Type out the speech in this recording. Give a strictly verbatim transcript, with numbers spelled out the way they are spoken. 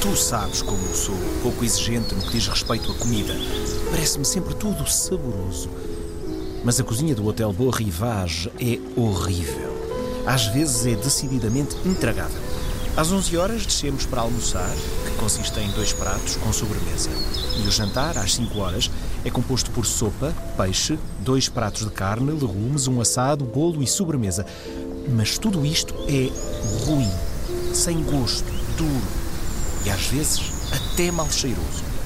Tu sabes como eu sou, pouco exigente no que diz respeito à comida. Parece-me sempre tudo saboroso. Mas a cozinha do Hotel Beau Rivage é horrível. Às vezes é decididamente intragável. Às onze horas descemos para almoçar, que consiste em dois pratos com sobremesa. E o jantar, às cinco horas, é composto por sopa, peixe, dois pratos de carne, legumes, um assado, bolo e sobremesa. Mas tudo isto é ruim, sem gosto, duro e às vezes até mal cheiroso.